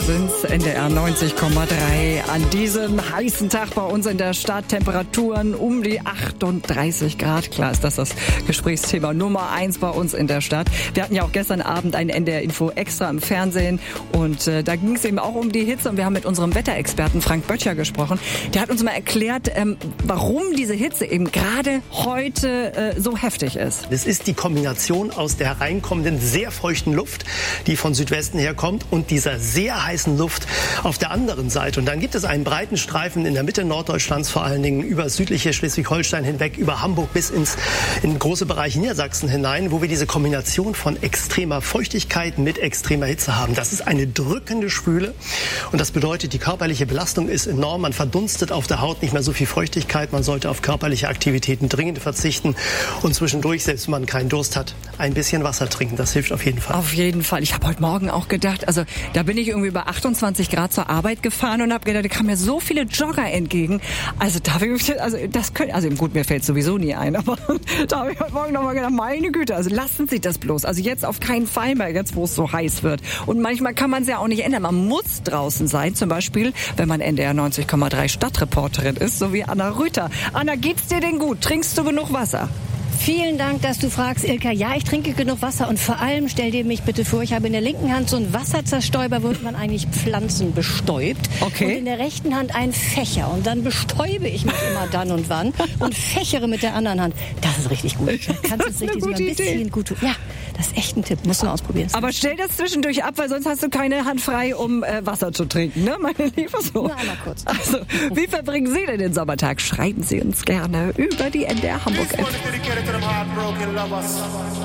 sind's, NDR 90,3. An diesem heißen Tag bei uns in der Stadt Temperaturen um die 38 Grad. Klar ist das Gesprächsthema Nummer 1 bei uns in der Stadt. Wir hatten ja auch gestern Abend ein NDR-Info extra im Fernsehen und da ging es eben auch um die Hitze und wir haben mit unserem Wetterexperten Frank Böttcher gesprochen. Der hat uns mal erklärt, warum diese Hitze eben gerade heute so heftig ist. Das ist die Kombination aus der hereinkommenden, sehr feuchten Luft, die von Südwesten herkommt, und dieser sehr heißen Luft auf der anderen Seite. Und dann gibt es einen breiten Streifen in der Mitte Norddeutschlands, vor allen Dingen über südliche Schleswig-Holstein hinweg, über Hamburg bis in große Bereiche Niedersachsen hinein, wo wir diese Kombination von extremer Feuchtigkeit mit extremer Hitze haben. Das ist eine drückende Schwüle und das bedeutet, die körperliche Belastung ist enorm. Man verdunstet auf der Haut nicht mehr so viel Feuchtigkeit. Man sollte auf körperliche Aktivitäten dringend verzichten und zwischendurch, selbst wenn man keinen Durst hat, ein bisschen Wasser trinken. Das hilft auf jeden Fall. Auf jeden Fall. Ich habe heute Morgen auch gedacht, also da bin ich irgendwie bei 28 Grad zur Arbeit gefahren und habe gedacht, da kamen mir so viele Jogger entgegen. Also da habe ich, gut, mir fällt sowieso nie ein, aber da habe ich heute Morgen nochmal gedacht, meine Güte, also lassen Sie das bloß. Also jetzt auf keinen Fall mehr, jetzt wo es so heiß wird. Und manchmal kann man es ja auch nicht ändern. Man muss draußen sein, zum Beispiel, wenn man NDR 90,3 Stadtreporterin ist, so wie Anna Rüther. Anna, geht's dir denn gut? Trinkst du genug Wasser? Vielen Dank, dass du fragst, Ilka. Ja, ich trinke genug Wasser und vor allem stell dir mich bitte vor, ich habe in der linken Hand so einen Wasserzerstäuber, womit man eigentlich Pflanzen bestäubt. Okay. Und in der rechten Hand einen Fächer. Und dann bestäube ich mich immer dann und wann und fächere mit der anderen Hand. Das ist richtig gut. Da kannst du es richtig sogar ein bisschen gut tun. Ja, das ist echt ein Tipp. Musst du mal ausprobieren. Aber stell das zwischendurch ab, weil sonst hast du keine Hand frei, um Wasser zu trinken, ne, meine Liebe? So. Nur einmal kurz. Also, wie verbringen Sie denn den Sommertag? Schreiben Sie uns gerne über die NDR Hamburg App. Heartbroken lovers.